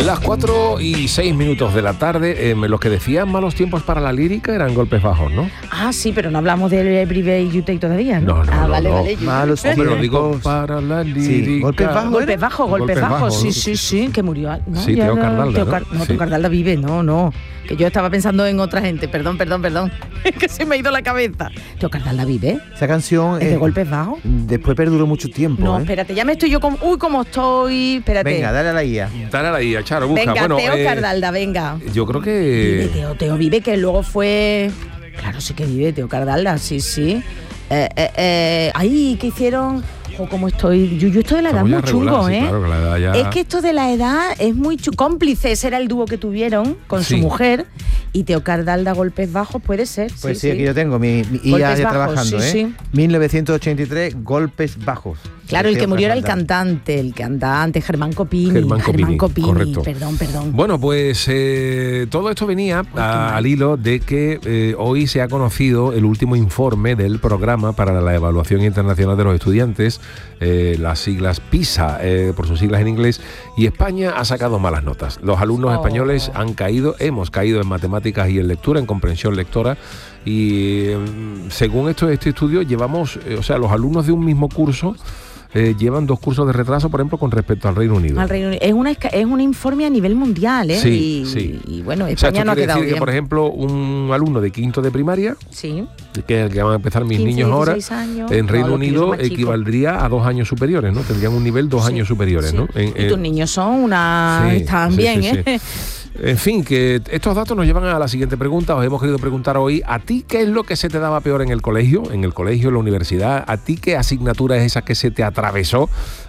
Las 4:06 de la tarde, los que decían malos tiempos para la lírica eran golpes bajos, ¿no? Ah, sí, pero no hablamos del Everyday You Take todavía, ¿no? No, vale. Malos Pero tiempos. digo para la lírica. Sí, golpes bajos. Golpes bajos, sí, que murió. No, sí, Teo Cardalda, ¿no? Teo Cardalda vive, no. Que yo estaba pensando en otra gente, perdón. Es que se me ha ido la cabeza. Teo Cardalda vive. Esa canción ¿Es de golpes bajos? después perduró mucho tiempo. No, espérate, ya me estoy yo con... Uy, cómo estoy, espérate. Venga, dale a la guía. Dale ahí, Charo, busca. Venga, Bueno, Teo Cardalda, venga. Yo creo que... Vive, Teo vive, que luego fue... Claro, sí que vive Teo Cardalda, sí. Ahí, ¿qué hicieron? O como estoy, yo esto de la edad es muy chungo, sí, claro, que la edad ya... Es que esto de la edad es muy cómplices, era el dúo que tuvieron con su mujer, y Teo Cardalda, golpes bajos, puede ser. Pues sí, aquí yo tengo mi IA ya trabajando, sí. 1983, golpes bajos. Claro, el que murió era el cantante, Germán Copini. Germán Copini, correcto. Perdón. Bueno, pues todo esto venía al hilo de que hoy se ha conocido el último informe del programa para la evaluación internacional de los estudiantes, las siglas PISA, por sus siglas en inglés, y España ha sacado malas notas. Los alumnos españoles hemos caído en matemáticas y en lectura, en comprensión lectora, y según este estudio llevamos, los alumnos de un mismo curso llevan 2 cursos de retraso, por ejemplo, con respecto al Reino Unido. Es un informe a nivel mundial, ¿eh? Sí. Y bueno, España no ha quedado bien. Que, por ejemplo, un alumno de quinto de primaria, sí, que es el que van a empezar mis 15, niños ahora, años, en Reino Unido equivaldría a 2 años superiores, ¿no? Tendrían un nivel 2 años superiores, sí. ¿no? Y tus niños son están bien, ¿eh? En fin, que estos datos nos llevan a la siguiente pregunta. Os hemos querido preguntar hoy, ¿a ti qué es lo que se te daba peor en el colegio, en la universidad? ¿A ti qué asignatura es esa que se te atravesó?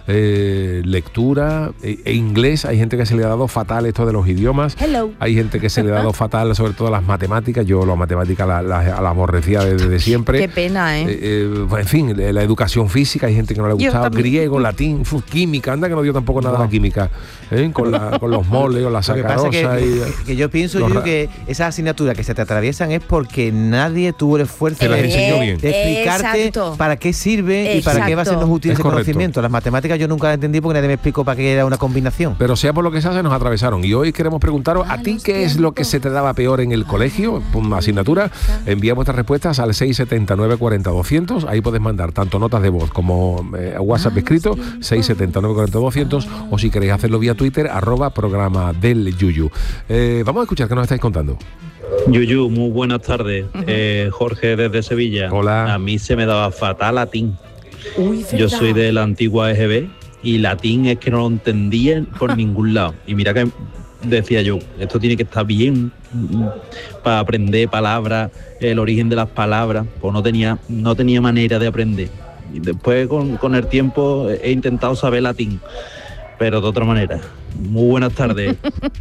Lectura e inglés. Hay gente que se le ha dado fatal esto de los idiomas. Hello. Hay gente que se le ha dado fatal sobre todo las matemáticas. Yo las matemáticas las aborrecía desde siempre. Qué pena, en fin, la educación física, hay gente que no le ha gustado. Griego, latín, química, anda que no dio tampoco nada la química, con los moles o la sacarosa. Que yo pienso que esas asignaturas que se te atraviesan es porque nadie tuvo el esfuerzo de explicarte para qué sirve y para qué va a ser los útiles de conocimiento. Las matemáticas yo nunca las entendí porque nadie me explicó para qué era una combinación. Pero sea por lo que sea, se nos atravesaron. Y hoy queremos preguntaros, ¿a ti qué es lo que se te daba peor en el colegio? Una asignatura. Envía vuestras respuestas al 679 40 200. Ahí puedes mandar tanto notas de voz como WhatsApp escrito, 679 40 200, o si queréis hacerlo vía Twitter, @programa del Yuyu. Vamos a escuchar qué nos estáis contando. Yuyu, muy buenas tardes. Jorge desde Sevilla. Hola. A mí se me daba fatal latín. Uy, yo soy de la antigua EGB y latín es que no lo entendía por ningún lado. Y mira que decía yo, esto tiene que estar bien para aprender palabras, el origen de las palabras. Pues no tenía manera de aprender. Y después con el tiempo he intentado saber latín, pero de otra manera. Muy buenas tardes.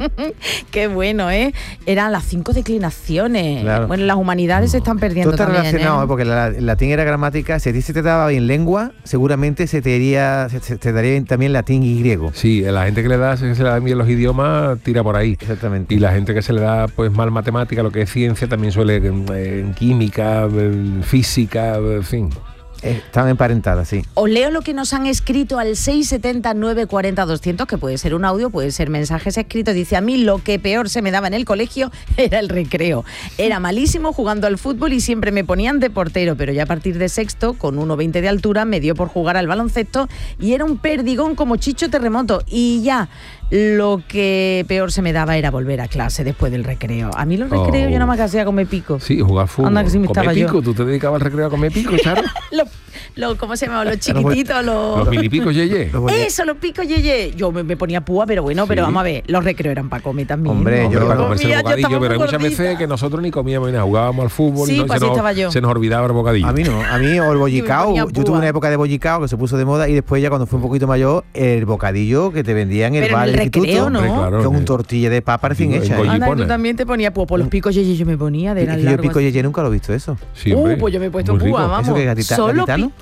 Qué bueno, ¿eh? Eran las 5 declinaciones. Claro. Bueno, las humanidades se están perdiendo Todo está también, relacionado, porque el latín era gramática. Si a ti se te daba bien lengua, seguramente se te daría bien también latín y griego. Sí, la gente que le da bien los idiomas tira por ahí. Exactamente. Y la gente que se le da pues mal matemática, lo que es ciencia, también suele en química, en física, en fin. Están emparentadas, sí. Os leo lo que nos han escrito al 679 40 200, que puede ser un audio, puede ser mensajes escritos. Dice, a mí lo que peor se me daba en el colegio era el recreo. Era malísimo jugando al fútbol y siempre me ponían de portero, pero ya a partir de sexto, con 1,20 de altura, me dio por jugar al baloncesto y era un perdigón como Chicho Terremoto. Y ya, lo que peor se me daba era volver a clase después del recreo. A mí los recreos yo nada más que hacía comer pico. Sí, jugar fútbol. Anda, que sí me comer estaba pico. yo. ¿Tú te dedicabas al recreo a comer pico, Charo? ¿Cómo se llamaban? Los chiquititos, los milipicos yeye. Eso, los picos yeye. Yo me ponía púa, pero bueno, pero vamos a ver, los recreos eran para comer también. Hombre, yo para comerse el bocadillo, pero hay muchas veces que nosotros ni comíamos ni nada, jugábamos al fútbol y se nos olvidaba el bocadillo. A mí no, o el bollicao. Yo tuve una época de bollicao que se puso de moda y después ya cuando fui un poquito mayor, el bocadillo que te vendían en el bar del instituto, ¿no? Con un tortilla de papa recién hecha. Anda, tú también te ponías púa. Por los picos yeye yo me ponía de las largas. Yo pico yeye nunca lo he visto eso. Sí, pues yo me he puesto púa, vamos. ¿Eso qué es gatitano?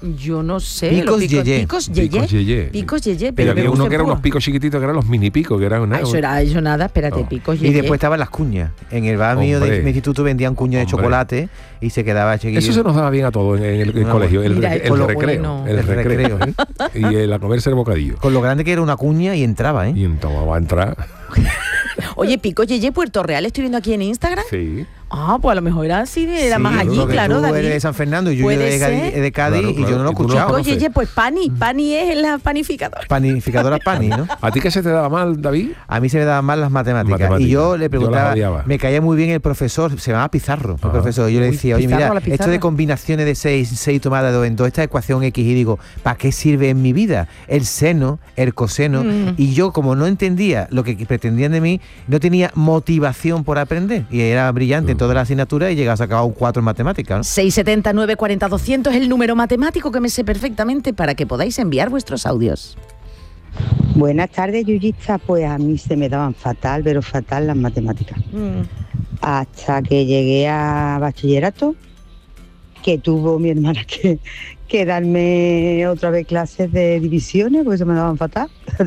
Yo no sé. Picos yeye. Picos yeye. Pero había uno que eran unos picos chiquititos, que eran los mini picos, que eran eso nada, espérate, picos yeye. Y después estaban las cuñas. En el bar mío de mi instituto vendían cuñas de chocolate y se quedaba chiquillo. Eso se nos daba bien a todos en el colegio, el recreo. El recreo. Y a comerse el bocadillo. Con lo grande que era una cuña y entraba, ¿eh? Y entonces va a entrar. Oye, Pico Yeye, Puerto Real, estoy viendo aquí en Instagram. Sí. Ah, pues a lo mejor era así, era más allí, claro, tú David. eres de San Fernando y yo de Cádiz, claro, y yo no lo he escuchado. Pico Yeye, pues Pani es la panificadora. Panificadora Pani, ¿no? ¿A ti qué se te daba mal, David? A mí se me daban mal las matemáticas. Y yo le preguntaba, me caía muy bien el profesor, se llamaba Pizarro, el profesor. Y yo le decía, oye, mira, esto de combinaciones de 6 tomadas de 2 en 2, esta ecuación X, y digo, ¿para qué sirve en mi vida? El seno, el coseno. Y yo, como no entendía lo que pretendían de mí, no tenía motivación por aprender. Y era brillante en todas las asignaturas y llega a sacar un 4 en matemáticas, ¿no? 679 40 200 es el número matemático que me sé perfectamente para que podáis enviar vuestros audios. Buenas tardes, Yuyista. Pues a mí se me daban fatal, pero fatal las matemáticas. Hasta que llegué a bachillerato, que tuvo mi hermana que darme otra vez clases de divisiones, porque se me daban fatal.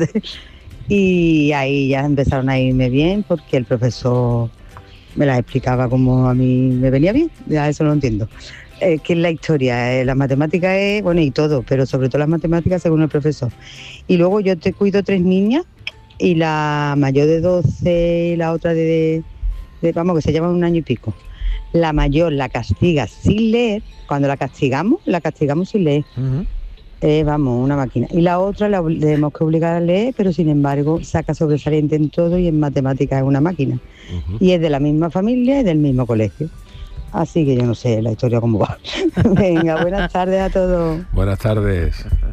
Y ahí ya empezaron a irme bien, porque el profesor me las explicaba como a mí me venía bien, ya eso lo entiendo. ¿Qué es la historia? La matemática es, bueno, y todo, pero sobre todo las matemáticas según el profesor. Y luego yo te cuido 3 niñas, y la mayor de 12 y la otra de vamos, que se llevan 1 año y pico. La mayor la castiga sin leer, cuando la castigamos sin leer. Vamos, una máquina. Y la otra la tenemos que obligar a leer, pero sin embargo saca sobresaliente en todo y en matemáticas es una máquina. Y es de la misma familia y del mismo colegio. Así que yo no sé la historia cómo va. Venga, buenas tardes a todos. Buenas tardes.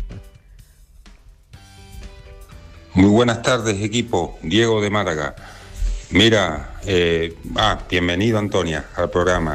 Muy buenas tardes, equipo. Diego de Málaga. Mira, bienvenido, Antonia, al programa.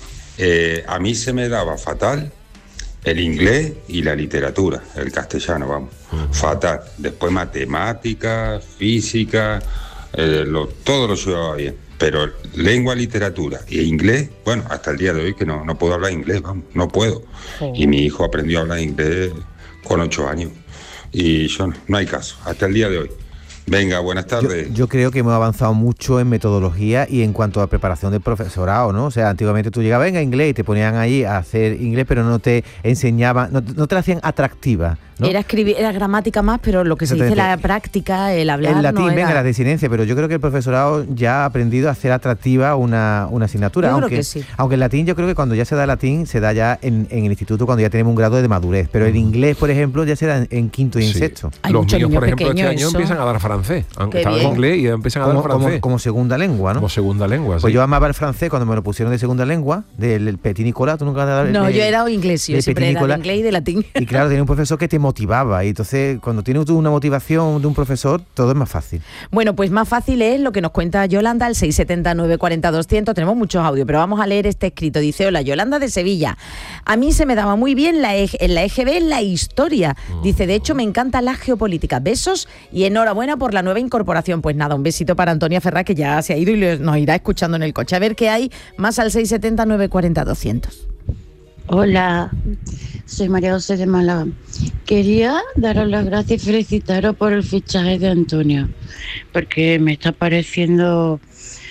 A mí se me daba fatal el inglés y la literatura, el castellano, vamos. Fatal. Después matemáticas, física, todo lo llevaba bien. Pero lengua, literatura e inglés, bueno, hasta el día de hoy que no puedo hablar inglés, vamos, no puedo. Y mi hijo aprendió a hablar inglés con 8 años. Y yo no hay caso, hasta el día de hoy. Venga, buenas tardes. Yo creo que hemos avanzado mucho en metodología y en cuanto a preparación del profesorado, ¿no? O sea, antiguamente tú llegabas, venga, inglés, y te ponían ahí a hacer inglés, pero no te enseñaban, no te la hacían atractiva, ¿no? Era escribir, era gramática más, pero lo que se dice la práctica, el hablar, el latín, no era... venga, la desinencia, pero yo creo que el profesorado ya ha aprendido a hacer atractiva una asignatura. Yo aunque, creo que sí. Aunque el latín, yo creo que cuando ya se da latín, se da ya en el instituto cuando ya tenemos un grado de madurez, pero el inglés, por ejemplo, ya se da en quinto y en sexto. Hay los muchos niños, por ejemplo, pequeños, este año empiezan a dar francés. Estaban en inglés y empiezan a dar francés. Como segunda lengua, ¿no? Como segunda lengua, sí. Pues yo amaba el francés cuando me lo pusieron de segunda lengua, del Petit Nicolas. ¿Tú nunca has dado No, yo era inglés, yo siempre era de inglés y de latín. Y claro, tenía un profesor que te motivaba, y entonces cuando tienes tú una motivación de un profesor, todo es más fácil. Bueno, pues más fácil es lo que nos cuenta Yolanda al 679 40 200. Tenemos muchos audios, pero vamos a leer este escrito. Dice: hola, Yolanda de Sevilla. A mí se me daba muy bien en la EGB la historia. Dice, de hecho me encanta la geopolítica. Besos y enhorabuena por la nueva incorporación. Pues nada, un besito para Antonia Ferrá, que ya se ha ido y nos irá escuchando en el coche. A ver qué hay más al 679 40 200. Hola, soy María José de Málaga. Quería daros las gracias y felicitaros por el fichaje de Antonia, porque me está pareciendo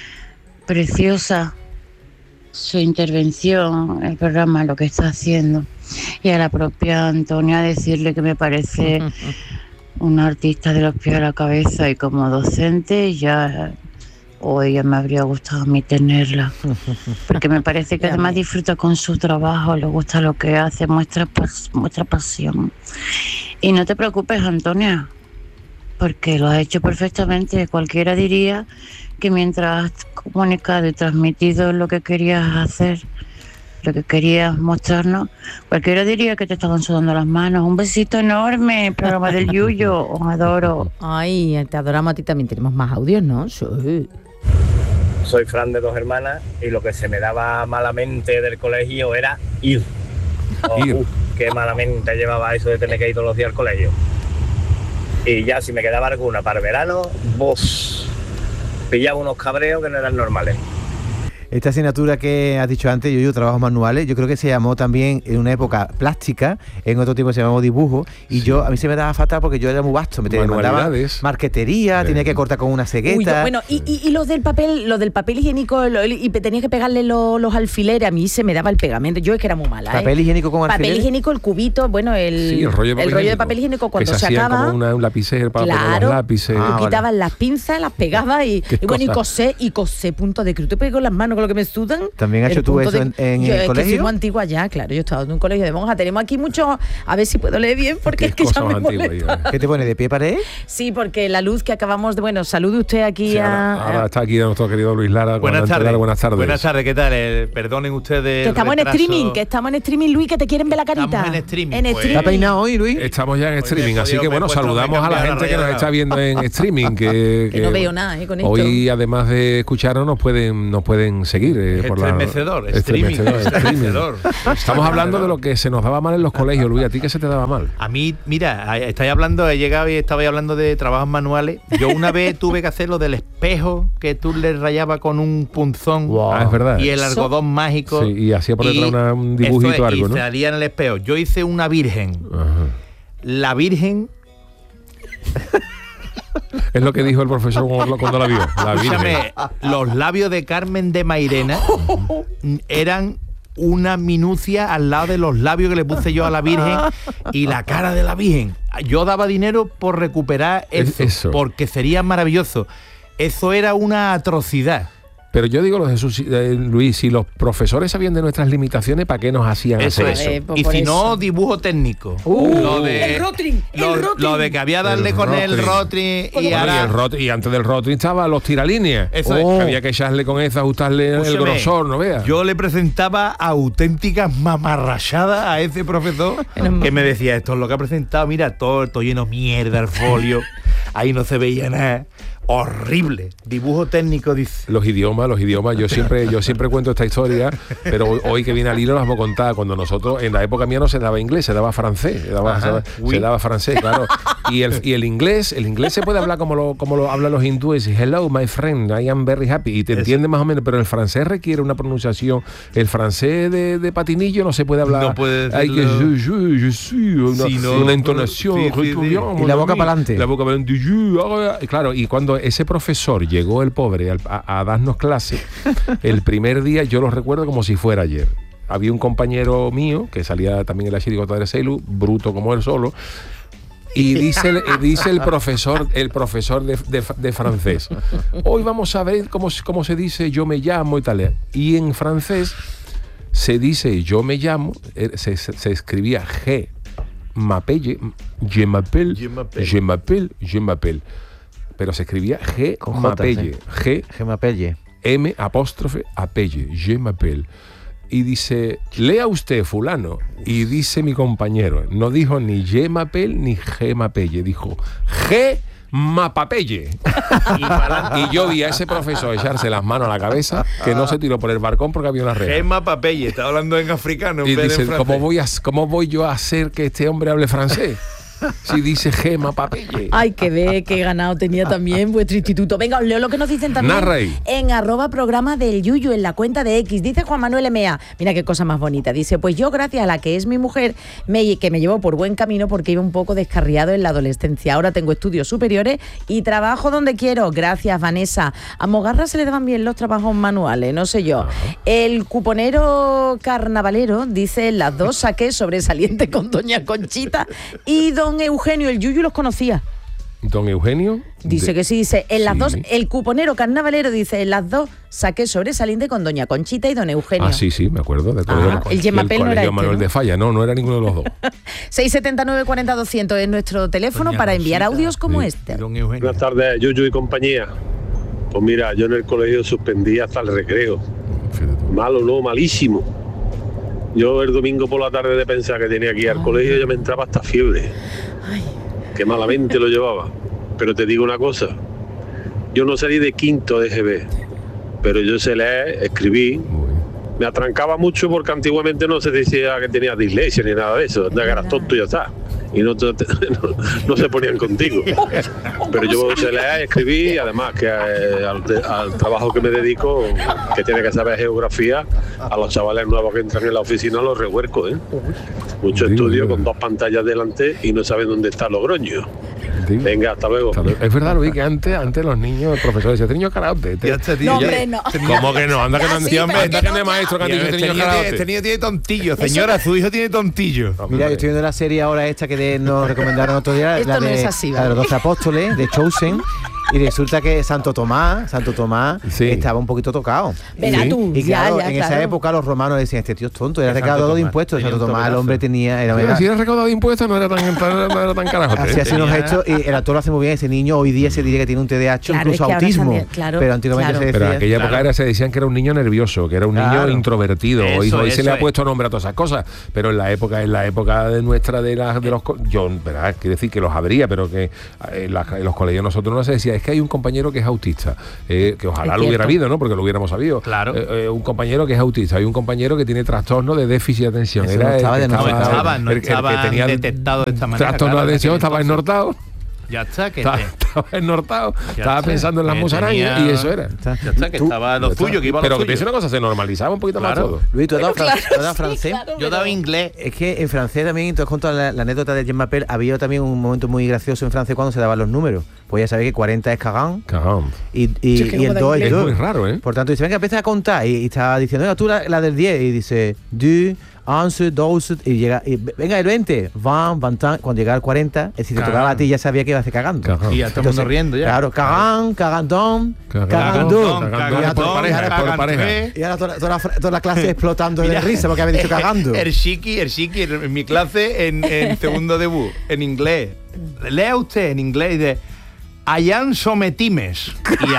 preciosa su intervención, el programa, lo que está haciendo. Y a la propia Antonia decirle que me parece una artista de los pies a la cabeza, y como docente ya... Hoy ya me habría gustado a mí tenerla, porque me parece que además disfruta con su trabajo, le gusta lo que hace, muestra pasión. Y no te preocupes, Antonia, porque lo has hecho perfectamente. Cualquiera diría que mientras has comunicado y transmitido lo que querías hacer, lo que querías mostrarnos, cualquiera diría que te estaban sudando las manos. Un besito enorme, programa del Yuyo, os adoro. Ay, te adoramos a ti también. Tenemos más audios, ¿no? Sí. Soy Fran de 2 hermanas y lo que se me daba malamente del colegio era ir. Qué malamente llevaba eso de tener que ir todos los días al colegio. Y ya si me quedaba alguna para el verano, pillaba unos cabreos que no eran normales. Esta asignatura que has dicho antes, yo trabajos manuales, yo creo que se llamó también en una época plástica, en otro tiempo se llamó dibujo, y a mí se me daba fatal porque yo era muy vasto, me mandaba marquetería, tenía que cortar con una cegueta. Bueno, y los del papel higiénico, y tenía que pegarle los alfileres, a mí se me daba el pegamento, yo es que era muy mala. ¿Papel higiénico con alfileres? Papel higiénico, el cubito, bueno, el rollo de papel higiénico cuando se acaba. Como un lapicero para poner los lápices. Tú quitabas las pinzas, las pegabas y cosé punto de cruz. Te pego con las manos con lo que me sudan. ¿También has hecho tú eso en el colegio? Que soy muy antigua ya, claro. Yo he estado en un colegio de monjas. Tenemos aquí mucho... A ver si puedo leer bien, porque es que ya me molesta. ¿Qué te pone, de pie pared? Sí, porque la luz que acabamos de... Bueno, salude usted aquí ahora está aquí nuestro querido Luis Lara. Buenas tardes. Buenas tardes. Buenas tardes, ¿qué tal? Perdonen ustedes. Que estamos en streaming, Luis, que te quieren ver la carita. Estamos en streaming. ¿Está peinado hoy, Luis? Estamos ya en streaming, así que bueno, saludamos a la gente que nos está viendo en streaming. Que no veo nada con esto. Hoy, además de escucharnos, nos pueden seguir. Por estremecedor. Estamos hablando de lo que se nos daba mal en los colegios, Luis. ¿A ti qué se te daba mal? A mí, mira, he llegado y estaba hablando de trabajos manuales. Yo una vez tuve que hacer lo del espejo que tú le rayabas con un punzón. Wow. Es verdad. Y el algodón mágico. Sí, y hacía por detrás un dibujito algo, ¿no? Y salía en el espejo. Yo hice una virgen. Ajá. La virgen... Es lo que dijo el profesor cuando la vio. Escúchame, los labios de Carmen de Mairena eran una minucia al lado de los labios que le puse yo a la Virgen y la cara de la Virgen. Yo daba dinero por recuperar eso. Porque sería maravilloso. Eso era una atrocidad. Pero yo digo, Luis, si los profesores sabían de nuestras limitaciones, ¿para qué nos hacían hacer eso? Y si no, dibujo técnico. El Rotring. Lo de que había darle con el Rotring y antes del Rotring estaban los tiralíneas. Eso es. Había que echarle con eso, ajustarle el grosor, ¿no veas? Yo le presentaba auténticas mamarrachadas a ese profesor que me decía, esto es lo que ha presentado, mira, todo lleno de mierda el folio, ahí no se veía nada. Horrible. Dibujo técnico, dice. Los idiomas. Yo siempre cuento esta historia, pero hoy que viene al hilo las voy a contar. Cuando nosotros, en la época mía no se daba inglés, se daba francés. Se daba francés, claro. Y el inglés se puede hablar como lo hablan los hindúes. Hello, my friend, I am very happy. Y te entiende más o menos, pero el francés requiere una pronunciación. El francés de patinillo no se puede hablar. No puede decirlo. Hay que je suis, una entonación. Y la boca para adelante. La boca para adelante. Claro, y cuando ese profesor llegó, el pobre, a darnos clase, el primer día yo lo recuerdo como si fuera ayer. Había un compañero mío que salía también en la chirigota de Celu, bruto como él solo, y dice el profesor de francés, hoy vamos a ver cómo se dice yo me llamo y tal. Y en francés se dice yo me llamo, se escribía G m'appelle, je m'appelle, pero se escribía G m'appelle, G m'appelle, M apóstrofe appelle, je m'appelle. Y dice, lea usted fulano. Y dice mi compañero, no dijo ni je m'appelle ni G m'appelle, dijo G m'appelle. Y yo vi a ese profesor echarse las manos a la cabeza, que no se tiró por el balcón porque había una reja. G m'appelle, está hablando en africano. Y dice, ¿cómo voy yo a hacer que este hombre hable francés? Si dice Gema Papelle. Ay, que ve qué ganado tenía también vuestro instituto. Venga, os leo lo que nos dicen también en @programa del Yuyu, en la cuenta de X. Dice Juan Manuel M.A. Mira qué cosa más bonita. Dice, pues yo, gracias a la que es mi mujer, que me llevó por buen camino porque iba un poco descarriado en la adolescencia. Ahora tengo estudios superiores y trabajo donde quiero. Gracias, Vanessa. A Mogarra se le daban bien los trabajos manuales, no sé yo. El cuponero carnavalero dice, las dos saqué sobresaliente con doña Conchita y don Eugenio. El Yuyu los conocía. ¿Don Eugenio? Dice que sí, dice, en las dos, el cuponero carnavalero dice, en las dos saqué sobresaliente con doña Conchita y don Eugenio. Ah, sí, me acuerdo. El Gemapel no era este, Manuel de Falla, no era ninguno de los dos. 679 40 200 es nuestro teléfono para enviar audios como este. Don Eugenio. Buenas tardes, Yuyu y compañía. Pues mira, yo en el colegio suspendí hasta el recreo. Malo, no, malísimo. Yo el domingo por la tarde de pensar que tenía que ir al colegio ya me entraba hasta fiebre. Ay. Que malamente lo llevaba. Pero te digo una cosa, yo no salí de quinto de GB, pero yo sé leer, escribir. Me atrancaba mucho porque antiguamente no se decía que tenía dislexia ni nada de eso, de que eras tonto y ya está. y no se ponían contigo. Pero yo sé leer, escribir, y además que al trabajo que me dedico, que tiene que saber geografía, a los chavales nuevos que entran en la oficina los rehuerco, ¿eh? Mucho estudio con 2 pantallas delante y no saben dónde está Logroño. Venga, hasta luego. Es verdad, Luis, que antes los niños, el profesor decía, niño karaoke. No, hombre, no. ¿Cómo que no? Anda que no es maestro que han dicho este niño karaoke. Este niño tiene tontillo, señora, su hijo tiene tontillo. Mira, yo estoy viendo la serie ahora esta que nos recomendaron otro día, Esto la no de es así, ¿vale? los 12 apóstoles, de Chosen. Y resulta que Santo Tomás estaba un poquito tocado. Verá tú, y claro, en esa época los romanos decían, este tío es tonto, era recaudador de impuestos. Santo Tomás, el hombre tenía... Si era recaudador de impuestos no era tan carajo. Hacía unos gestos y el actor lo hace muy bien. Ese niño hoy día se diría que tiene un TDAH, incluso autismo. Pero antiguamente se decía... Pero en aquella época se decían que era un niño nervioso, que era un niño introvertido. Hoy se le ha puesto nombre a todas esas cosas. Pero en la época de nuestra, de los... Yo, ¿verdad? Quiero decir que los habría, pero que en los colegios nosotros no se decía, es que hay un compañero que es autista, que ojalá lo hubiera habido, ¿no? Porque lo hubiéramos sabido. Claro. Un compañero que es autista, hay un compañero que tiene trastorno de déficit de atención. No estaba detectado de esta manera. Trastorno de atención, estaba ennortado. Ya está, que estaba ennortado, estaba pensando en las musarañas y eso era. Ya está, que estaba lo suyo, que iba pero lo suyo. que piensa una cosa, se normalizaba un poquito más todo. Luis, ¿tú has dado francés? Yo he dado inglés. Es que en francés también, entonces cuento la anécdota de Jean Mappel, había también un momento muy gracioso en francés cuando se daban los números. Pues ya sabéis que 40 es cagán y el 2 es 2. Es muy raro, ¿eh? Por tanto, dice, venga, empieza a contar y estaba diciendo, venga, tú la del 10 y dice, 2, 11, 12 y llega, y venga el 20, 20, cuando llegaba al 40, es decir, te tocaba a ti ya sabía que ibas a hacer cagando. Y ya estamos riendo ya. Claro, cagán, cagandón, cagandón. Por pareja. Y ahora toda la clase explotando de risa porque había dicho cagando. El chiqui en mi clase en segundo debut, en inglés. Lea usted en inglés de Allán sometimes.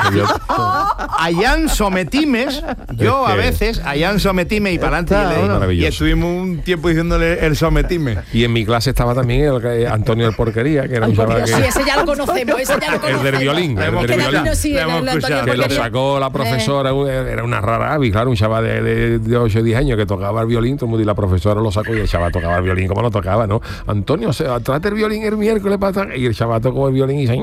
Allán sometimes. Yo a veces, allán sometime y para adelante. Y estuvimos un tiempo diciéndole el sometime. Y en mi clase estaba también Antonio el Porquería, que era un chaval que... Sí, ese ya lo conocemos, El del violín. Que lo sacó la profesora, era una rara avis, claro, un chaval de 8 o 10 años que tocaba el violín, todo el mundo, y la profesora lo sacó y el chaval tocaba el violín como lo tocaba, ¿no? Antonio, trate el violín el miércoles y el chaval tocó el violín y dice...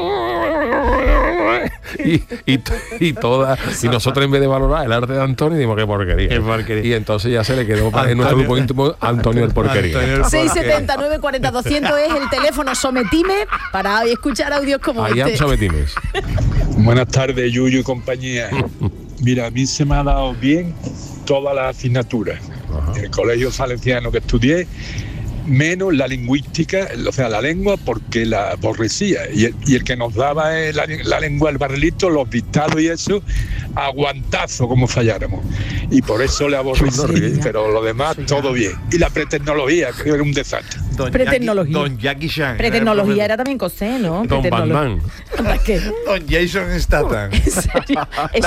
y nosotros en vez de valorar el arte de Antonio dimos que porquería. Y entonces ya se le quedó en nuestro grupo íntimo Antonio el Porquería. 679 40 200 es el teléfono Sometime para escuchar audios como este. Sometimes. Buenas tardes, Yuyu y compañía. Mira, a mí se me ha dado bien todas las asignaturas. En el colegio salesiano que estudié, menos la lingüística, o sea, la lengua, porque la aborrecía. Y el que nos daba la lengua, el barrilito, los dictados y eso, aguantazo como falláramos. Y por eso le aborrecí, pero lo demás todo bien. Y la pretecnología, que era un desastre. Don Jackie Chan. Pretecnología era también Cosé, ¿no? Don Batman. Don Jason Statham. ¿En serio?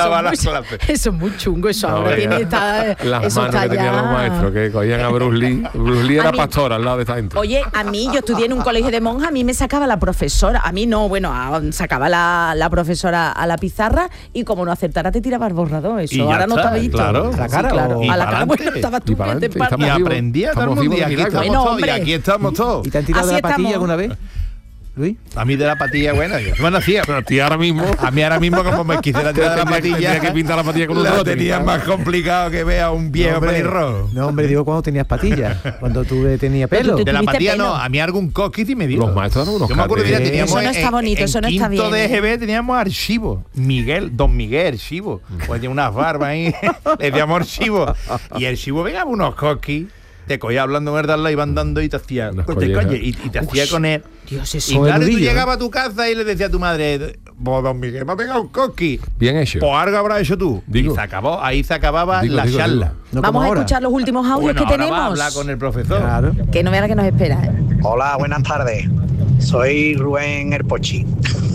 Eso es muy chungo, eso ahora tiene las manos que tenían los maestros, que cogían a Bruce Lee. Bruce Lee era pastor al lado de esta gente. Oye, a mí, yo estudié en un colegio de monjas, a mí me sacaba la profesora, a mí no, bueno, sacaba la profesora a la pizarra y como no aceptara te tiraba el borrador, eso ahora no estaba visto. Claro, a la cara. Claro. A la cara, bueno, estaba tú y aprendía todo el mundo y aquí estamos todos. ¿Y te han tirado de la patilla alguna vez? Luis, a mí de la patilla buena, yo no hacía, pero a ti ahora mismo, como me quisiera tirar de la patilla, tendría que pintar la patilla con un lo tenía más complicado que vea un viejo pelirrojo. No, hombre, digo cuando tenías patillas, cuando tú tenías pelo. De la patilla no, a mí algún coquis y me dio. Los maestros eran unos yo me acuerdo que teníamos eso no está bonito, eso no está bien. En quinto de EGB teníamos archivo, Don Miguel Archivo, pues tenía unas barbas ahí, le decíamos archivo, y el archivo venía unos coquis. Te cogía hablando verdad, la iban dando y te hacía y te hacía con él. Dios, y claro, tú llegabas a tu casa y le decías a tu madre, don Miguel me ha pegado un coqui. Bien hecho. Pues algo habrá hecho tú. Digo. Y ahí se acababa la charla. No, vamos a escuchar los últimos audios que tenemos. Vamos a hablar con el profesor. Claro. Que no vea la que nos espera. Hola, buenas tardes. Soy Rubén Herpochi.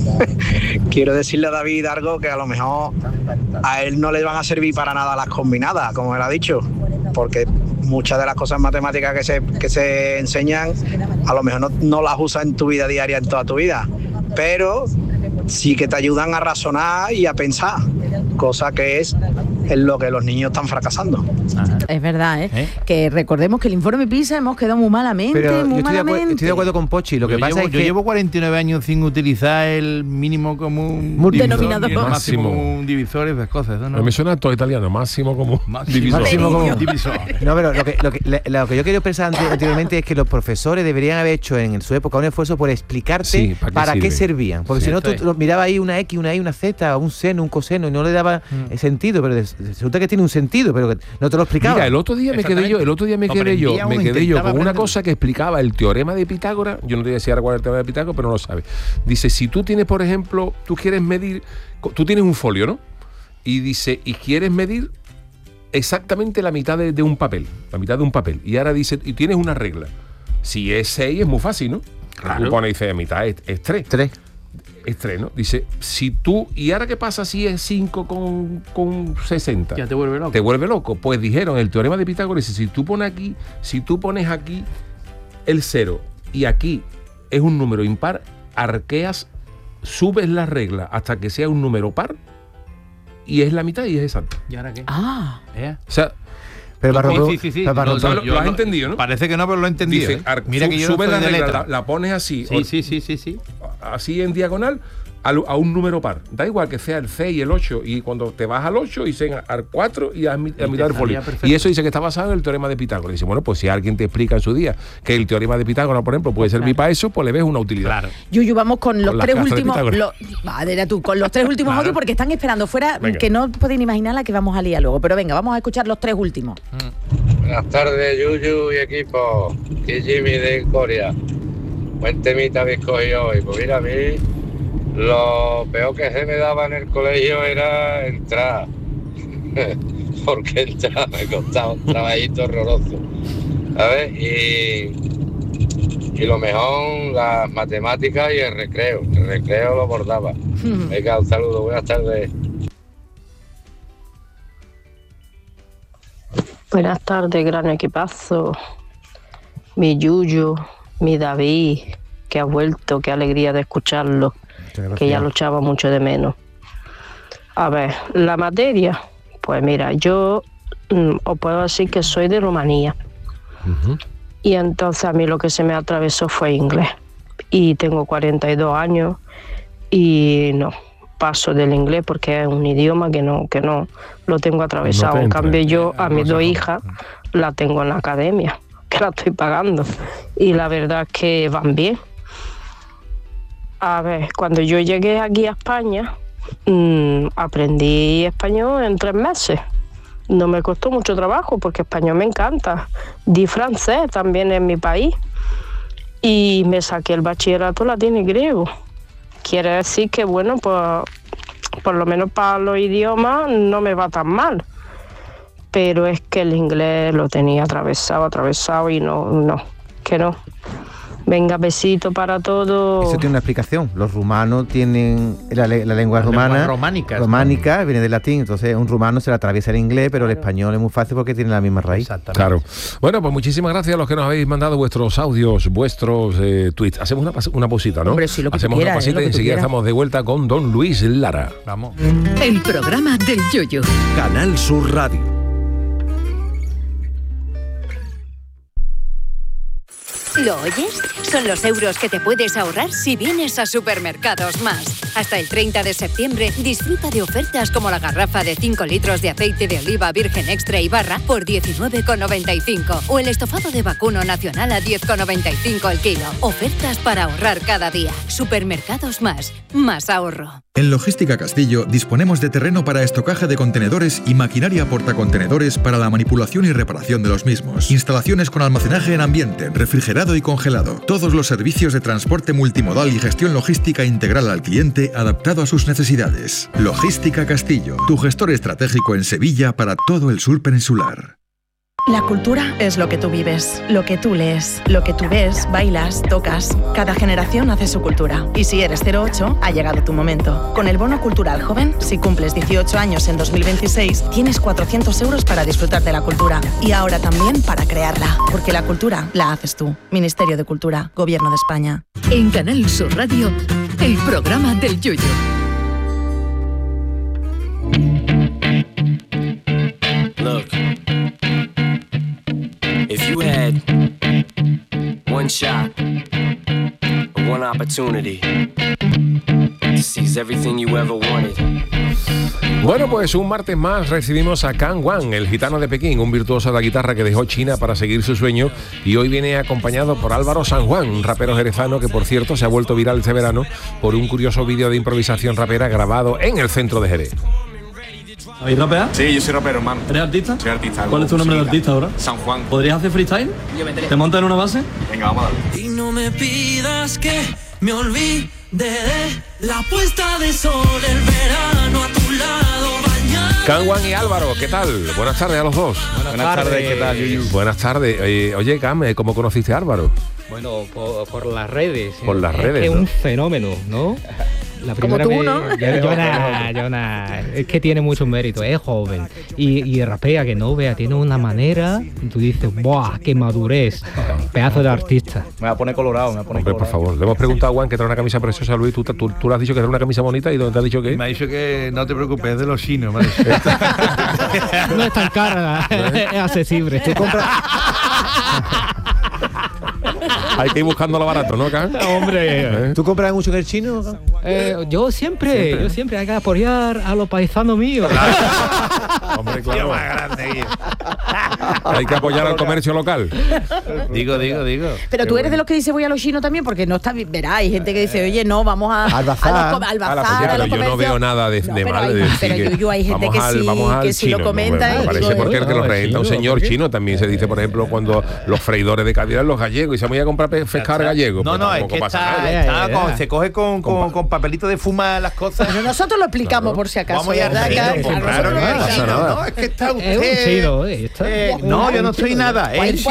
Quiero decirle a David algo que a lo mejor a él no le van a servir para nada las combinadas, como él ha dicho, porque muchas de las cosas matemáticas que se enseñan a lo mejor no las usas en tu vida diaria, en toda tu vida, pero sí que te ayudan a razonar y a pensar, cosa que es en lo que los niños están fracasando. Ajá. Es verdad, que recordemos que el informe PISA hemos quedado muy malamente, pero muy estoy de acuerdo con Pochi. Lo que pasa es que yo llevo 49 años sin utilizar el mínimo común denominador, máximo divisor, esas cosas. ¿No? Me suena todo italiano, máximo común divisor. No, pero lo que yo quería pensar anteriormente es que los profesores deberían haber hecho en su época un esfuerzo por explicarte para qué servían. Porque si no, tú mirabas ahí una X, una Y, una Z, un seno, un coseno, y no le daba sentido, pero resulta que tiene un sentido, pero que no te lo explicaba. Mira, el otro día me quedé yo con una cosa que explicaba el teorema de Pitágoras. Yo no te voy a decir ahora cuál es el teorema de Pitágoras, pero no lo sabes. Dice, si tú tienes, por ejemplo, tú quieres medir, tú tienes un folio, ¿no? Y dice, y quieres medir exactamente la mitad de un papel, y ahora dice, y tienes una regla. Si es 6 es muy fácil, ¿no? Claro. Tú pones, dice, mitad es 3. Es 3, ¿no? Dice, si tú, ¿y ahora qué pasa si es 5 con 60? Ya te vuelve loco. Te vuelve loco. Pues dijeron, el teorema de Pitágoras, si tú pones aquí el 0 y aquí es un número impar, arqueas, subes la regla hasta que sea un número par y es la mitad y es exacto. ¿Y ahora qué? O sea, pero sí. Lo has entendido, ¿no? Parece que no, pero lo he entendido. Dice, mira que yo subes la regla, la pones así. Sí. Así en diagonal a un número par. Da igual que sea el 6 y el 8, y cuando te vas al 8 dicen al 4 y a mitad del folio. Y eso dice que está basado en el teorema de Pitágoras. Dice, bueno, pues si alguien te explica en su día que el teorema de Pitágoras, por ejemplo, puede servir para eso, pues le ves una utilidad. Claro. Yuyu, vamos con los 3 últimos. Con los 3 últimos audios, porque están esperando fuera, que no podéis imaginar la que vamos a liar luego. Pero venga, vamos a escuchar los 3 últimos. Buenas tardes, Yuyu y equipo. Aquí Jimmy de Corea. Buen temita habéis cogido hoy. Pues mira, a mí lo peor que se me daba en el colegio era entrar. Porque entrar me costaba un trabajito horroroso. ¿Sabes? Y lo mejor, las matemáticas y el recreo. El recreo lo bordaba. Venga, un saludo. Buenas tardes. Buenas tardes, gran equipazo. Mi Yuyu, mi David, que ha vuelto, qué alegría de escucharlo, que ya lo echaba mucho de menos. A ver, la materia, pues mira, yo os puedo decir que soy de Rumanía. Y entonces a mí lo que se me atravesó fue inglés. Y tengo 42 años y no paso del inglés porque es un idioma que no lo tengo atravesado. En cambio yo a mis 2 hijas la tengo en la academia, que la estoy pagando, y la verdad es que van bien. A ver, cuando yo llegué aquí a España, aprendí español en 3 meses. No me costó mucho trabajo porque español me encanta. Di francés también en mi país y me saqué el bachillerato latín y griego. Quiere decir que, bueno, pues por lo menos para los idiomas no me va tan mal. Pero es que el inglés lo tenía atravesado y no. Venga, besito para todos. Eso tiene una explicación. Los rumanos tienen la lengua romana, románica, viene del latín, entonces un rumano se le atraviesa el inglés, pero el español es muy fácil porque tiene la misma raíz. Claro. Bueno, pues muchísimas gracias a los que nos habéis mandado vuestros audios, vuestros tweets. Hacemos una pausita, ¿no? Hombre, sí, lo que hacemos una pasita y enseguida estamos de vuelta con don Luis Lara. Vamos. El programa del Yoyo. Canal Sur Radio. ¿Lo oyes? Son los euros que te puedes ahorrar si vienes a Supermercados Más. Hasta el 30 de septiembre disfruta de ofertas como la garrafa de 5 litros de aceite de oliva virgen extra y barra por 19,95 o el estofado de vacuno nacional a 10,95 el kilo. Ofertas para ahorrar cada día. Supermercados Más. Más ahorro. En Logística Castillo disponemos de terreno para estocaje de contenedores y maquinaria portacontenedores para la manipulación y reparación de los mismos. Instalaciones con almacenaje en ambiente, refrigerado y congelado. Todos los servicios de transporte multimodal y gestión logística integral al cliente adaptado a sus necesidades. Logística Castillo, tu gestor estratégico en Sevilla para todo el sur peninsular. La cultura es lo que tú vives, lo que tú lees, lo que tú ves, bailas, tocas. Cada generación hace su cultura. Y si eres 08, ha llegado tu momento. Con el Bono Cultural Joven, si cumples 18 años en 2026, tienes 400 euros para disfrutar de la cultura. Y ahora también para crearla. Porque la cultura la haces tú. Ministerio de Cultura, Gobierno de España. En Canal Sur Radio, el programa del Yoyo. shot, one opportunity to seize everything you ever wanted. Bueno, pues un martes más recibimos a Can Wan, el gitano de Pekín, un virtuoso de la guitarra que dejó China para seguir su sueño, y hoy viene acompañado por Álvaro San Juan, un rapero jerezano que, por cierto, se ha vuelto viral este verano por un curioso vídeo de improvisación rapera grabado en el centro de Jerez. ¿Habéis rapeado? Sí, yo soy rapero, hermano. ¿Eres artista? Soy artista. ¿Cuál es tu nombre de artista ahora? San Juan. ¿Podrías hacer freestyle? ¿Te montas en una base? Venga, vamos a darle. Y no me pidas que me olvide de la puesta de sol, el verano a tu lado bañado. Can Wan y Álvaro, ¿qué tal? Buenas tardes a los dos. Buenas tardes, ¿qué tal, Yuyu? Buenas tardes. Oye, Cam, ¿cómo conociste a Álvaro? Bueno, por las redes. Por las redes, es ¿no? un fenómeno, ¿no? La primera como tú, ¿no? Jonah, es que tiene mucho mérito, es joven y rapea, que no vea, tiene una manera, tú dices, ¡buah, qué madurez! Pedazo de artista. Me va a poner colorado, Hombre, por favor, le hemos preguntado a Juan que trae una camisa preciosa, Luis, tú le has dicho que trae una camisa bonita, ¿y dónde te ha dicho que? Me ha dicho que no te preocupes, es de los chinos, ¿vale? No es tan cara, es accesible. ¿Tú compras? Hay que ir buscando lo barato, ¿no, Can? Hombre, ¿Tú compras mucho en el chino? yo siempre hay que apoyar a los paisanos míos. Hombre, claro. Hay que apoyar al comercio local. Digo. Pero tú eres de los que dice voy a los chinos también, porque no está bien. Verá, hay gente que dice, oye, no, vamos al bazar, a los yo no veo nada de mal de decir. Pero hay gente que sí lo comenta. Me parece porque el que lo representa un señor chino también se dice, por ejemplo, cuando los freidores de calidad, los gallegos, y se voy a comprar pescar gallego. No, es que se coge con papelito de fuma las cosas. Pero nosotros lo explicamos por si acaso. Vamos a claro, no, es que está usted. Es un chino, no, yo no soy nada.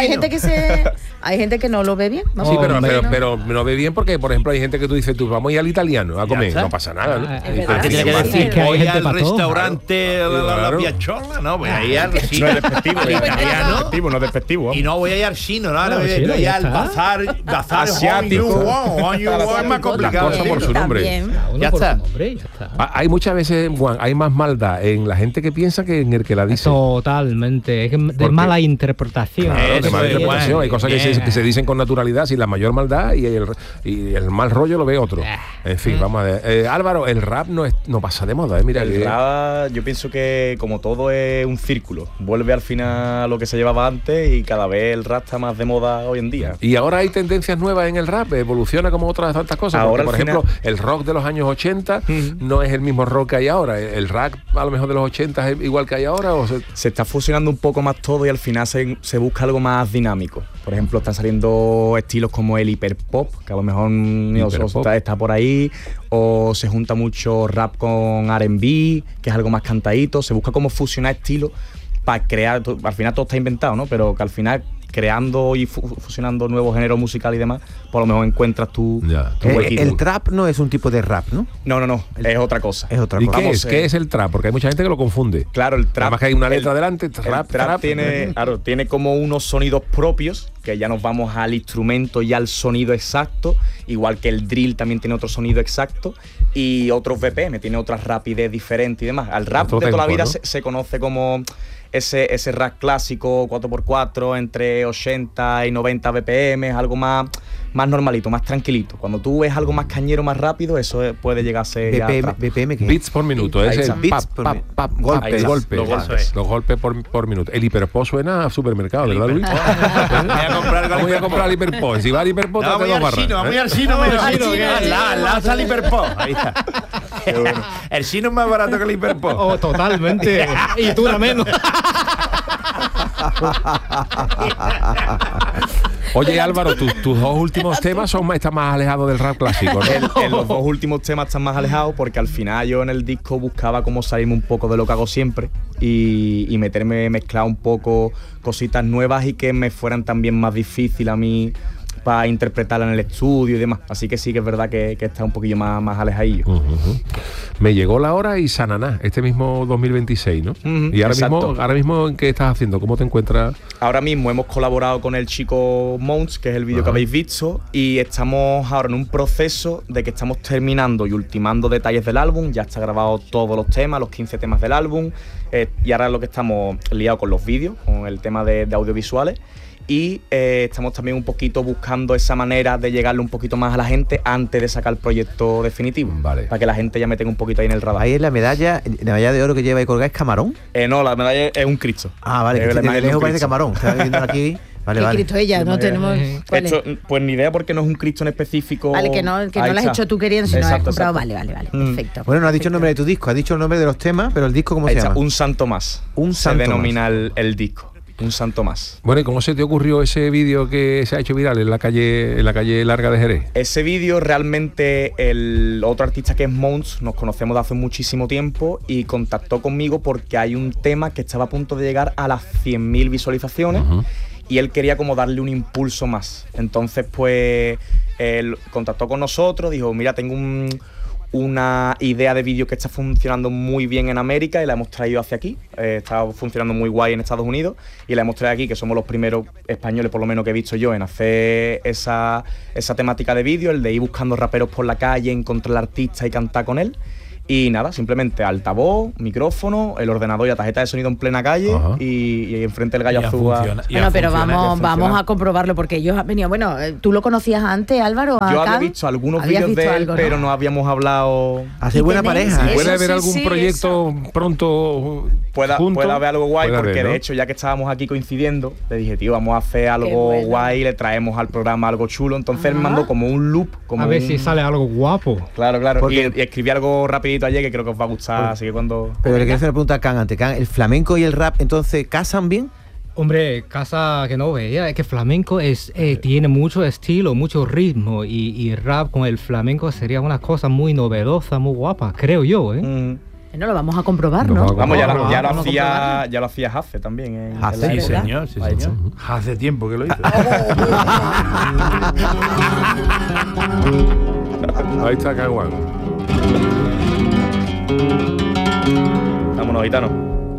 Hay gente que no lo ve bien. Sí, pero no ve bien porque, por ejemplo, hay gente que tú dices, tú vamos a ir al italiano a comer, no pasa nada, ¿no? Tiene que decir que voy al restaurante la Piachola, no, voy a ir al no es despectivo, no es despectivo. Y no voy a ir al chino, no, voy a ir al bazar asiático. Es más complicado. Las cosas por su nombre. Ya está. Hay muchas veces, Juan, hay más maldad en la gente que piensa que en el que la dice. Totalmente, es de mala interpretación. Claro, de mala interpretación. Hay cosas que se dicen con naturalidad sin la mayor maldad y el mal rollo lo ve otro. En fin, vamos a ver. Álvaro, el rap no pasa de moda, mira. El rap, yo pienso que como todo es un círculo. Vuelve al final a lo que se llevaba antes y cada vez el rap está más de moda hoy en día. Y ahora hay tendencias nuevas en el rap, evoluciona como otras tantas cosas. Ahora, porque, por ejemplo, el rock de los años 80 no es el mismo rock que hay ahora. El rap a lo mejor de los 80 es igual que hay ahora. Se está fusionando un poco más todo y al final se busca algo más dinámico. Por ejemplo, están saliendo estilos como el hiperpop, que a lo mejor está por ahí, o se junta mucho rap con R&B, que es algo más cantadito. Se busca cómo fusionar estilos para crear, al final todo está inventado, ¿no? Pero que al final creando y fusionando nuevos géneros musicales y demás, por lo mejor encuentras tu huequito. El trap no es un tipo de rap, ¿no? No, es otra cosa. ¿Y qué es el trap? Porque hay mucha gente que lo confunde. Claro, el trap. Además que hay una letra delante, trap tiene como unos sonidos propios, que ya nos vamos al instrumento y al sonido exacto, igual que el drill también tiene otro sonido exacto, y otros BPM, tiene otra rapidez diferente y demás. Al rap de toda la vida, ¿no? se conoce como ese rap clásico 4x4 entre 80 y 90 BPM, algo más normalito, más tranquilito. Cuando tú ves algo más cañero, más rápido, eso puede llegar a ser BPM, ¿qué? Beats por minuto, es el golpe. Los golpes por minuto. El hiperpop suena a supermercado, ¿verdad, Luis? Voy a comprar el hiperpop. Si va al hiperpop, te voy al chino. Al lado está el hiperpop. Ahí está. Bueno. El chino es más barato que el hiperpop. Totalmente. Y tú la menos. Oye, Álvaro, tus dos últimos temas están más alejados del rap clásico, ¿no? Los dos últimos temas están más alejados porque al final yo en el disco buscaba como salirme un poco de lo que hago siempre y mezclar un poco cositas nuevas y que me fueran también más difícil a mí para interpretarla en el estudio y demás. Así que sí que es verdad que está un poquillo más alejadillo. Me llegó la hora y Sananá, este mismo 2026, ¿no? Y ahora mismo, ¿en qué estás haciendo? ¿Cómo te encuentras? Ahora mismo hemos colaborado con el chico Mounts, que es el vídeo que habéis visto, y estamos ahora en un proceso de que estamos terminando y ultimando detalles del álbum. Ya está grabado todos los temas, los 15 temas del álbum, y ahora es lo que estamos liados con los vídeos, con el tema de audiovisuales. y estamos también un poquito buscando esa manera de llegarle un poquito más a la gente antes de sacar el proyecto definitivo, para que la gente ya me tenga un poquito ahí en el radar. Ahí es la medalla de oro que lleva ahí colgada, ¿es camarón? No, la medalla es un Cristo. Ah, vale, que de lejos parece camarón. Está viendo aquí. Vale, ¿Qué Cristo ella? No tenemos... Pues ni idea porque no es un Cristo en específico. Vale, que no lo has hecho tú queriendo, sino has comprado. Vale, perfecto. Bueno, no has dicho el nombre de tu disco, has dicho el nombre de los temas, pero el disco, ¿cómo se llama? Un Santo Más. Se denomina el disco. Un Santo Más. Bueno, ¿y cómo se te ocurrió ese vídeo que se ha hecho viral en la calle Larga de Jerez? Ese vídeo realmente el otro artista que es Mons, nos conocemos de hace muchísimo tiempo y contactó conmigo porque hay un tema que estaba a punto de llegar a las 100.000 visualizaciones. Y él quería como darle un impulso más. Entonces, pues, él contactó con nosotros, dijo, mira, tengo una idea de vídeo que está funcionando muy bien en América y la hemos traído hacia aquí. Está funcionando muy guay en Estados Unidos y la hemos traído aquí, que somos los primeros españoles, por lo menos que he visto yo, en hacer esa temática de vídeo, el de ir buscando raperos por la calle, encontrar al artista y cantar con él. Y nada, simplemente altavoz, micrófono, el ordenador y la tarjeta de sonido en plena calle y enfrente el gallo azul. Bueno, pero vamos a comprobarlo porque ellos han venido. Bueno, ¿tú lo conocías antes, Álvaro? Yo había visto algunos vídeos de él, pero no habíamos hablado. Hace buena pareja. ¿Puede haber algún proyecto pronto? Puede haber algo guay, porque de hecho, ya que estábamos aquí coincidiendo, le dije, tío, vamos a hacer algo guay, le traemos al programa algo chulo. Entonces él me mandó como un loop. A ver si sale algo guapo. Claro. Y escribí algo rapidito ayer que creo que os va a gustar, así que cuando... Pero le quiero hacer una pregunta a Can antes. Can, ¿el flamenco y el rap entonces casan bien? Hombre, casa que no veía, es que flamenco tiene mucho estilo, mucho ritmo y rap con el flamenco sería una cosa muy novedosa, muy guapa, creo yo, No lo vamos a comprobar, ¿no? Vamos, ya lo hacía Hace también. Sí, señor. Hace tiempo que lo hizo. Ahí está Caguán. Vámonos, gitano.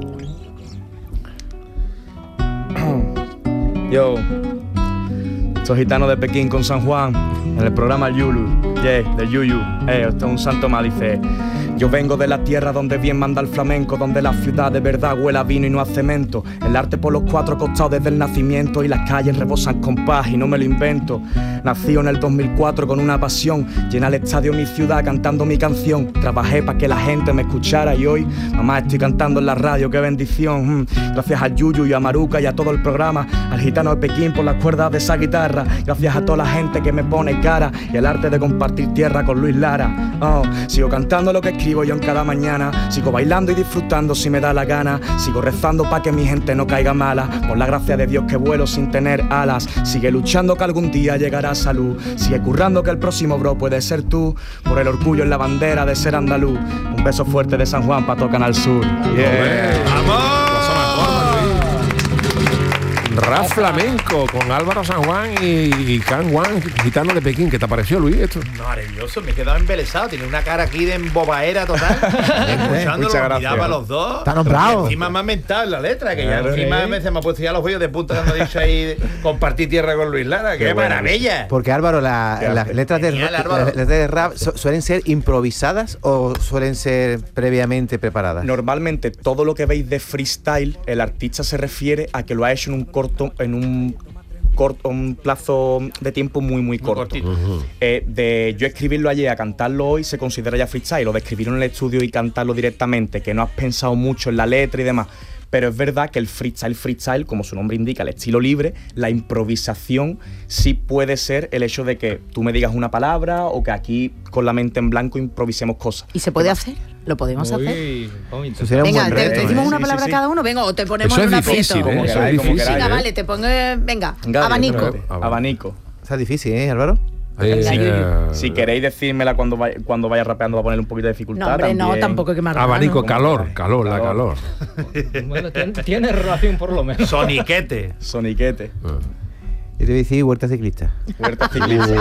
Yo, soy gitano de Pekín con San Juan, en el programa Yulu, de Yuyu. Esto es un santo mal, dice. Yo vengo de la tierra donde bien manda el flamenco, donde la ciudad de verdad huele a vino y no a cemento. El arte por los cuatro costados desde el nacimiento y las calles rebosan con paz y no me lo invento. Nací en el 2004 con una pasión, llena el estadio mi ciudad cantando mi canción. Trabajé para que la gente me escuchara y hoy, mamá, estoy cantando en la radio, qué bendición. Gracias a Yuyu y a Maruca y a todo el programa, al gitano de Pekín por las cuerdas de esa guitarra. Gracias a toda la gente que me pone cara y el arte de compartir tierra con Luis Lara. Sigo cantando lo que escribo yo en cada mañana, sigo bailando y disfrutando si me da la gana, sigo rezando pa' que mi gente no caiga mala, por la gracia de Dios que vuelo sin tener alas, sigue luchando que algún día llegará salud, sigue currando que el próximo bro puede ser tú, por el orgullo en la bandera de ser andaluz. Un beso fuerte de San Juan pa' todo Canal Sur. ¡Vamos! Rap flamenco con Álvaro San Juan y Can Juan, gitano de Pekín. ¿Qué te pareció, Luis, esto? Maravilloso, me he quedado embelesado. Tiene una cara aquí de embobaera total. Escuchándolo, miraba a los dos. Está nombrado. Encima me ha mentado en la letra, que ya encima me ha puesto ya los vellos de punta cuando ha dicho ahí compartir tierra con Luis Lara. ¡Qué maravilla! Porque Álvaro, las letras de rap suelen ser improvisadas o suelen ser previamente preparadas. Normalmente todo lo que veis de freestyle, el artista se refiere a que lo ha hecho en un plazo de tiempo muy corto. De yo escribirlo ayer a cantarlo hoy se considera ya freestyle, o de escribirlo en el estudio y cantarlo directamente, que no has pensado mucho en la letra y demás. Pero es verdad que el freestyle, como su nombre indica, el estilo libre, la improvisación sí puede ser el hecho de que tú me digas una palabra o que aquí con la mente en blanco improvisemos cosas. ¿Y se puede hacer? ¿Lo podemos hacer? Venga, te decimos una palabra cada uno, venga, o te ponemos en un aprieto. Eso es difícil. Venga, vale, te pongo, venga, abanico. Está difícil, Álvaro. Si queréis decírmela cuando vaya rapeando, va a poner un poquito de dificultad. No, hombre, no, tampoco que me abanico, calor. Bueno, tiene relación por lo menos. Soniquete. Yo te voy a decir huerta ciclista. Huerta ciclista.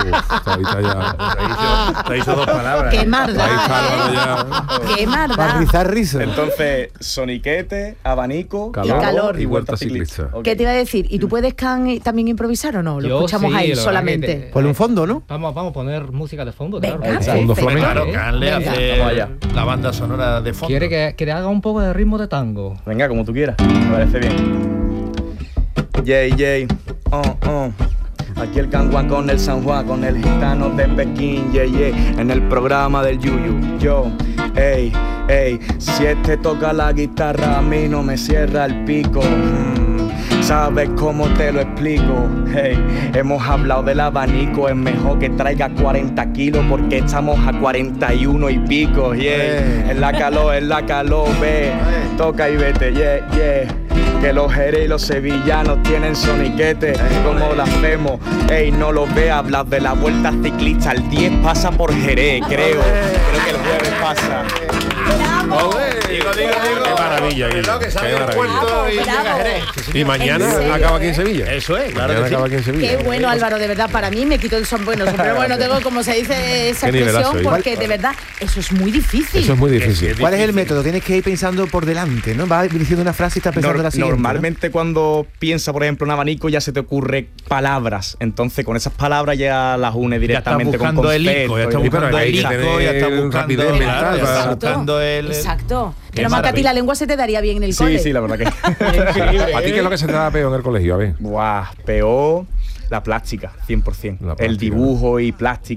Te hizo dos palabras. ¡Qué marda! ¡Qué marda! Para rizar rizo. Entonces, soniquete, abanico, calor y huerta ciclista. Okay. ¿Qué te iba a decir? ¿Y tú puedes también improvisar o no? Lo escuchamos sí, ahí solamente. Ponle un fondo, ¿no? Vamos a poner música de fondo. Venga, claro. Fondo flamenco. Claro, Can le hace la banda sonora de fondo. ¿Quiere que le haga un poco de ritmo de tango? Venga, como tú quieras. Me parece bien. Yay. Aquí el Canguán con el San Juan, con el gitano de Pekín, en el programa del Yuyu. Yo, si este toca la guitarra, a mí no me cierra el pico. ¿Sabes cómo te lo explico? Hemos hablado del abanico, es mejor que traiga 40 kilos porque estamos a 41 y pico, En la calor, ve, toca y vete, Que los Jerez y los sevillanos tienen soniquete, como lo hacemos, no lo ve, hablas de la vuelta ciclista, el 10 pasa por Jerez, creo que el jueves pasa. Digo. Qué maravilla, Guillo. Que sale del puerto y llega a Jerez. Y mañana acaba aquí en Sevilla. Eso es, claro. Mañana acaba aquí en Sevilla. Qué bueno, Álvaro, de verdad, para mí me quito el sombrero. Bueno, tengo, como se dice, esa expresión, porque de verdad, eso es muy difícil. Eso es muy difícil. ¿Cuál es el método? Tienes que ir pensando por delante, ¿no? Vas diciendo una frase y estás pensando la siguiente. Normalmente cuando piensas, por ejemplo, en abanico, ya se te ocurre palabras. Entonces, con esas palabras ya las une directamente con conceptos. Ya está buscando el ico, ya está buscando el... Exacto. Pero más que a ti la lengua se te daría bien en el cole. Sí, la verdad que... ¿A ti qué es lo que se te da peor en el colegio? A ver. Peor la plástica, 100%. El dibujo y plástica.